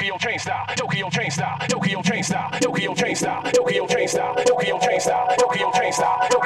Tokyo chain style, Tokyo chain style, Tokyo chain style, Tokyo chain style, Tokyo chain style, Tokyo chain style, Tokyo chain style, Tokyo chain style.